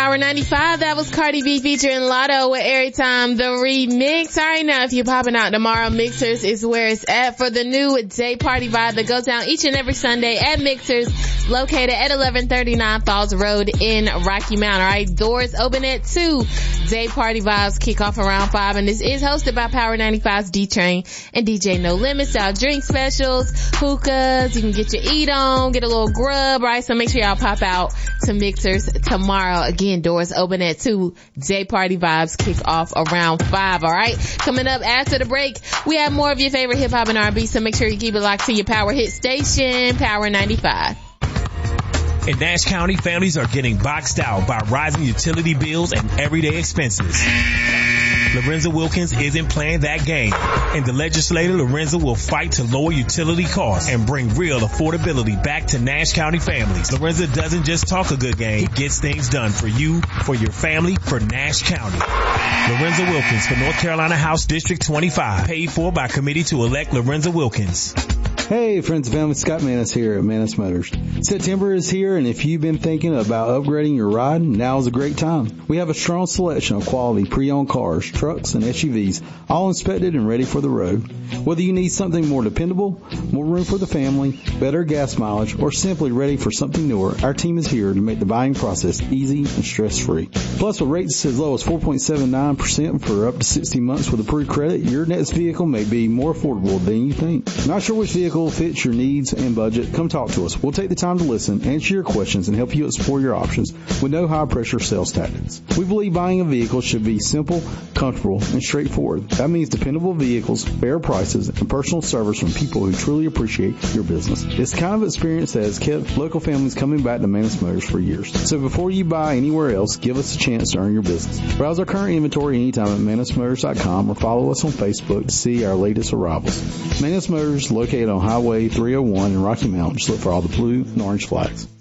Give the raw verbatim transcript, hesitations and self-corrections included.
Power ninety-five. That was Cardi B featuring Lotto with Every Time the Remix. All right, now if you're popping out tomorrow, Mixers is where it's at for the new day party vibe that goes down each and every Sunday at Mixers, located at eleven thirty-nine Falls Road in Rocky Mount. All right, doors open at two. Day party vibes kick off around five, and this is hosted by Power ninety-five's D-Train and D J No Limits. Y'all drink specials, hookahs, you can get your eat on, get a little grub, right? So make sure y'all pop out to Mixers tomorrow. Again, doors open at two. Day party vibes kick off around five. All right. Coming up after the break, we have more of your favorite hip hop and R and B. So make sure you keep it locked to your Power hit station, Power ninety-five. In Nash County, families are getting boxed out by rising utility bills and everyday expenses. Lorenzo Wilkins isn't playing that game. In the legislature, Lorenzo will fight to lower utility costs and bring real affordability back to Nash County families. Lorenzo doesn't just talk a good game, he gets things done for you, for your family, for Nash County. Lorenzo Wilkins for North Carolina House District twenty-five. Paid for by committee to elect Lorenzo Wilkins. Hey friends and family, Scott Manis here at Manis Motors. September is here, and if you've been thinking about upgrading your ride, now is a great time. We have a strong selection of quality pre-owned cars, trucks, and S U Vs, all inspected and ready for the road. Whether you need something more dependable, more room for the family, better gas mileage, or simply ready for something newer, our team is here to make the buying process easy and stress-free. Plus, with rates as low as four point seven nine percent for up to sixty months with approved credit, your next vehicle may be more affordable than you think. Not sure which vehicle fits your needs and budget? Come talk to us. We'll take the time to listen, answer your questions, and help you explore your options with no high-pressure sales tactics. We believe buying a vehicle should be simple, comfortable, and straightforward. That means dependable vehicles, fair prices, and personal service from people who truly appreciate your business. It's the kind of experience that has kept local families coming back to Manis Motors for years. So before you buy anywhere else, give us a chance to earn your business. Browse our current inventory anytime at manis motors dot com or follow us on Facebook to see our latest arrivals. Manis Motors, located on Highway three oh one in Rocky Mount. Just look for all the blue and orange flags.